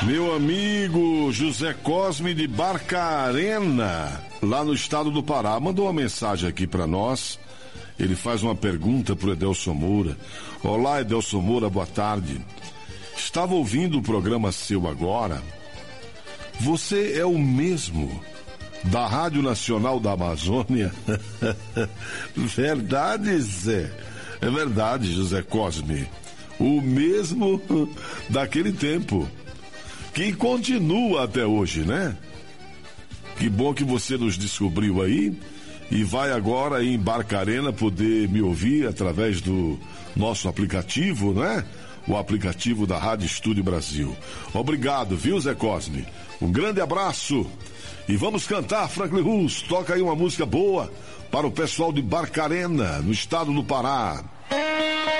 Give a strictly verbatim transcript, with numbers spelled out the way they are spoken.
Meu amigo José Cosme de Barcarena, lá no estado do Pará, mandou uma mensagem aqui para nós. Ele faz uma pergunta pro Edelson Moura. Olá, Edelson Moura, boa tarde. Estava ouvindo o programa seu agora. Você é o mesmo da Rádio Nacional da Amazônia? Verdade, Zé. É verdade, José Cosme. O mesmo daquele tempo. Que continua até hoje, né? Que bom que você nos descobriu aí e vai agora em Barcarena poder me ouvir através do nosso aplicativo, né? O aplicativo da Rádio Estúdio Brasil. Obrigado, viu, Zé Cosme? Um grande abraço e vamos cantar, Franklin Russo. Toca aí uma música boa para o pessoal de Barcarena, no estado do Pará.